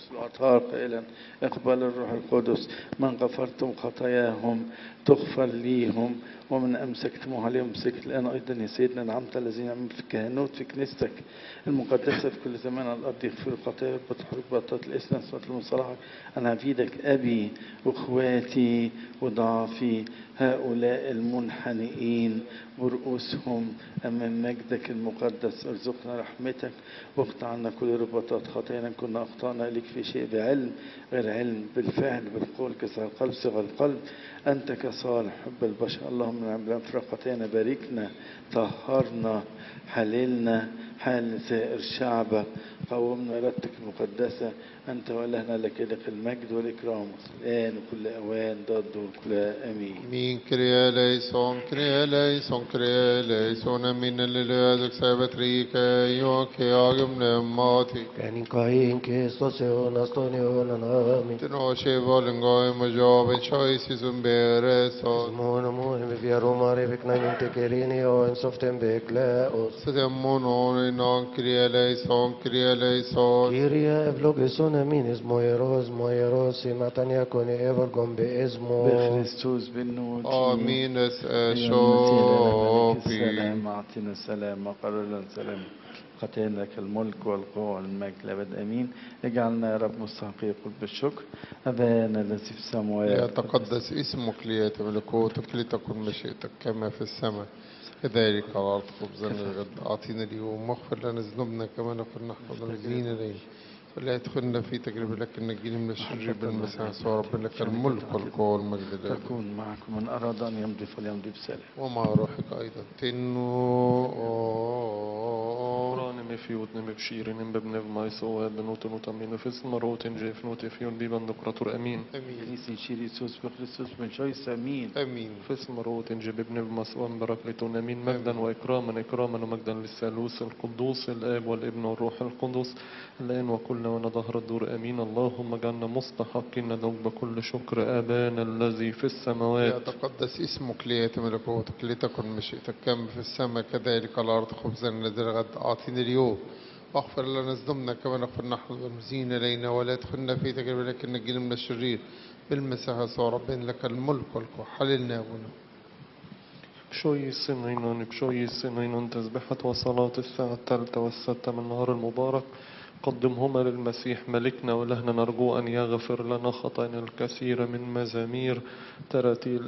القدس الأطهار قائلا اقبل الروح القدس. من غفرتم خطاياهم تغفر ليهم، ومن أمسكتموها عليهم مسكت. الآن أيضا يا سيدنا نعمت الذين يعملون في الكهنوت في كنيستك المقدسة في كل زمان على الأرض يغفر الخطايا وتحرق بطاط الإسلام صلاة المصالحة. أنا عبيدك أبي وإخواتي وضعفي هؤلاء المنحنئين برؤوسهم أمام مجدك المقدس، ارزقنا رحمتك واقطع عنا كل رباطات خطايانا كنا أخطأنا إليك في شيء، بعلم غير علم، بالفعل بالقول كسر القلب صغر القلب. أنت كصالح حب البشر. اللهم نعم بغفر خطايانا، باركنا طهرنا حللنا حال سائر شعبك، قومنا إرادتك المقدسة. أنت وإلهنا لك لك المجد والإكرام الآن وكل أوان ضد وكل آمين. Min Kyrie eleison, Kyrie eleison, Kyrie eleison, amin alleluia, exabet rike, ioke agum pneumati. Canin cain que stosion astonion amin. Tenosce volengoi majove, choices umberesos. Mon amon me via Roma revecnain te kerini o en softem bekleos. Sedemonon non Kyrie eleison, Kyrie eleison. Kyrie evlogeson aminis moeros Natania kone evolgon beesmo. بخريستوس بالنور Amin es شوفي eshopi. السلام أعطينا السلام وقرر لنا سلام. قتلنا لك الملك والقوة والمجد لأبد أمين. اجعلنا يا رب مستحقين قل بالشكر. أبانا الذي في السماوات ليتقدس اسمك، ليأتي ملكوتك، لتكن مشيئتك كما في السماء كذلك على الأرض. خبزنا الغد أعطينا اليوم، واغفر لنا ذنوبنا كما نغفر نحن المذنبين إلينا، ولا يدخلنا في تجربة لكن نجينا من الشر بالمسيح يسوع ربنا. لك الملك والقوة والمجد لله. تكون معكم من أراد أن يمضي فليمضي بسلام. ومع روحك أيضا. Med fjotne med bshiren bebnev majso benoten utamin fis maroten jefnot fion biban dokratur amin. كنيسة شير يسوس بخريستوس من شويس أمين. آمين. فس مروتن جبنب مسوان بركلتون امين. مجدا واكراما ومجدا للثالوث القدوس الاب والابن والروح القدس الان وكلنا ونظهر الدور امين. اللهم اجعلنا مستحقين ندعوك بكل شكر ابانا الذي في السماوات. يتقدس اسمك، ليأتي ملكوتك، لتكن مشيئتك كما في السماء كذلك على الأرض. خبزنا الذي غد أعطينا اليوم، واغفر لنا ذنوبنا كما نغفر نحن المذنبين إلينا، ولا تدخلنا في تجربة لكن نجينا من الشرير بالمسيح يسوع ربنا. لك الملك والقوة. حللنا أبونا. بشوي السنين تسبحة وصلاة الساعة الثالثة والسادسة من النهار المبارك قدمهما للمسيح ملكنا ولهنا، نرجو أن يغفر لنا خطايانا الكثير من مزامير تراتيل